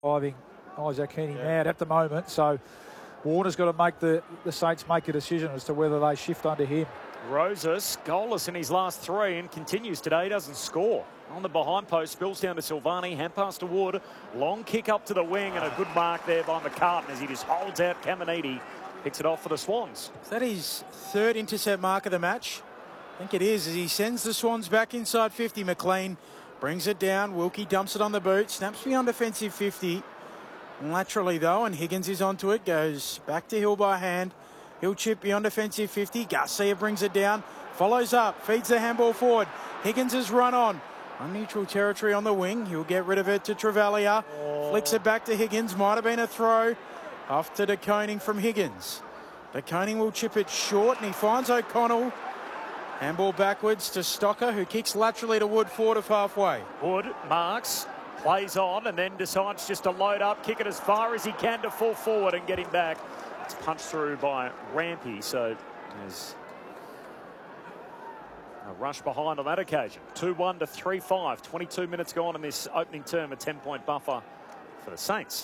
driving Isaac Heaney mad at the moment. So Warner's got to make the Saints make a decision as to whether they shift under him. Rosas, goalless in his last three and continues today, doesn't score. On the behind post, spills down to Silvani, hand pass to Wood, long kick up to the wing and a good mark there by McCartan as he just holds out Caminiti, picks it off for the Swans. Is that his third intercept mark of the match? I think it is, as he sends the Swans back inside 50. McLean brings it down, Wilkie dumps it on the boot, snaps beyond defensive 50. Laterally though, and Higgins is onto it, goes back to Hill by hand. He'll chip beyond defensive 50. Garcia brings it down, follows up, feeds the handball forward. Higgins has run on neutral territory on the wing. He'll get rid of it to Travalia. Flicks it back to Higgins. Might have been a throw. Off to De Koning from Higgins. De Koning will chip it short, and he finds O'Connell. Handball backwards to Stocker, who kicks laterally to Wood, forward of halfway. Wood marks, plays on, and then decides just to load up, kick it as far as he can to fall forward and get him back. It's punched through by Rampy, so there's a rush behind on that occasion. 2-1 to 3-5. 22 minutes gone in this opening term, a 10-point buffer for the Saints.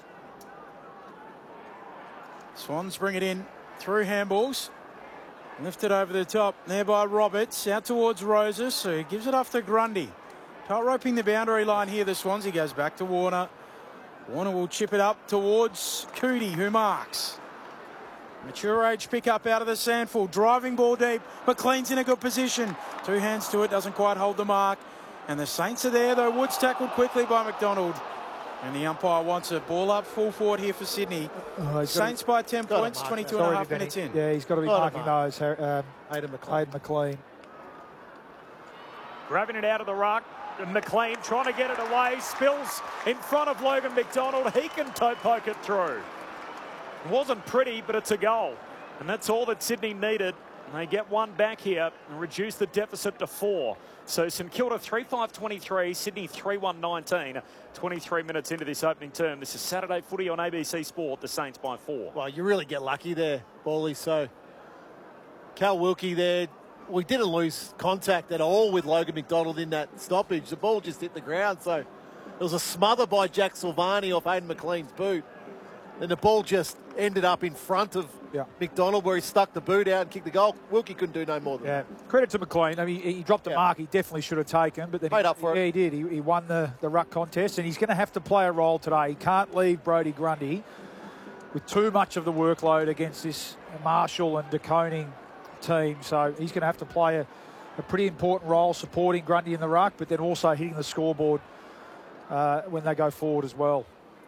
Swans bring it in through handballs. Lifted over the top there by Roberts. Out towards Rosas, who gives it off to Grundy. Tight roping the boundary line here, the Swans. He goes back to Warner. Warner will chip it up towards Cootie, who marks. Mature age pick up out of the sandful. Driving ball deep. McLean's in a good position. Two hands to it. Doesn't quite hold the mark. And the Saints are there, though. Woods tackled quickly by McDonald. And the umpire wants a ball up full forward here for Sydney. Saints by 10 points, 22 and a half minutes in. Yeah, he's got to be marking those. Aidan McLean. Grabbing it out of the ruck. McLean trying to get it away. Spills in front of Logan McDonald. He can toe poke it through. It wasn't pretty, but it's a goal. And that's all that Sydney needed. And they get one back here and reduce the deficit to 4. So St Kilda 3-5-23, Sydney 3-1-19. 23 minutes into this opening term. This is Saturday footy on ABC Sport, the Saints by 4. Well, you really get lucky there, Bally. So Cal Wilkie there. We didn't lose contact at all with Logan McDonald in that stoppage. The ball just hit the ground. So it was a smother by Jack Silvani off Aidan McLean's boot. And the ball just ended up in front of McDonald, where he stuck the boot out and kicked the goal. Wilkie couldn't do no more than that. Credit to McLean. I mean, he dropped a mark he definitely should have taken. But then made up for it. Yeah, he did. He won the ruck contest, and he's going to have to play a role today. He can't leave Brodie Grundy with too much of the workload against this Marshall and De Koning team. So he's going to have to play a pretty important role supporting Grundy in the ruck, but then also hitting the scoreboard when they go forward as well.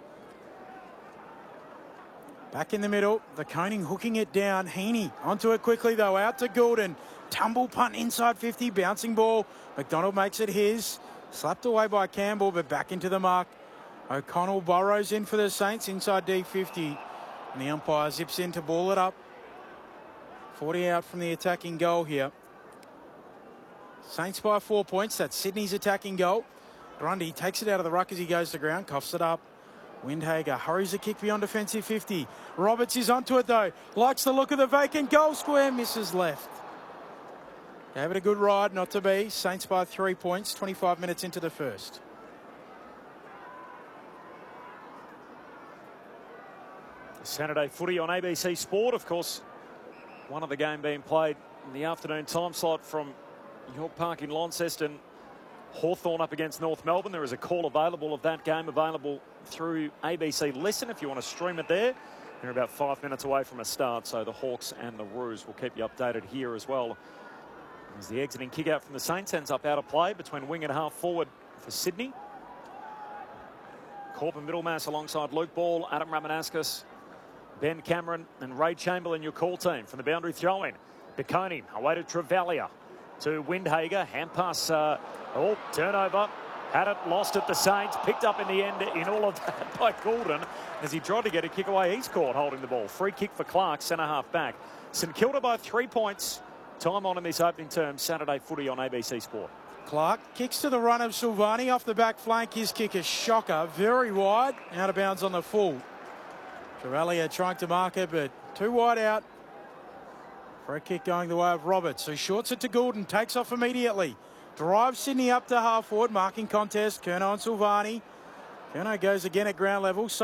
Back in the middle, the Koning hooking it down. Heaney onto it quickly though, out to Goulden. Tumble punt inside 50, bouncing ball. McDonald makes it his. Slapped away by Campbell, but back into the mark. O'Connell burrows in for the Saints inside D50. And the umpire zips in to ball it up. 40 out from the attacking goal here. Saints by 4 points. That's Sydney's attacking goal. Grundy takes it out of the ruck as he goes to ground, coughs it up. Windhager hurries a kick beyond defensive 50. Roberts is onto it though. Likes the look of the vacant goal square. Misses left. Gave it a good ride, not to be. Saints by 3 points. 25 minutes into the first. Saturday footy on ABC Sport, of course. One of the game being played in the afternoon time slot from York Park in Launceston. Hawthorn up against North Melbourne. There is a call available of that game available through ABC Listen if you want to stream it there. They're about 5 minutes away from a start, so the Hawks and the Roos will keep you updated here as well. As the exiting kick out from the Saints ends up out of play between wing and half forward for Sydney. Corbin Middlemass alongside Luke Ball, Adam Ramanaskas, Ben Cameron and Ray Chamberlain, your call team from the boundary throw-in. De Koning away to Travalia. To Windhager, hand pass, turnover, had it, lost it, the Saints, picked up in the end in all of that by Goulden. As he tried to get a kick away, he's caught holding the ball. Free kick for Clark, centre half back. St Kilda by 3 points. Time on in this opening term, Saturday footy on ABC Sport. Clark kicks to the run of Silvani off the back flank. His kick is shocker, very wide, out of bounds on the full. Travalia trying to mark it, but too wide out. Free kick going the way of Roberts, who shorts it to Goulden, takes off immediately. Drives Sydney up to half forward, marking contest, Curnow and Silvani. Curnow goes again at ground level.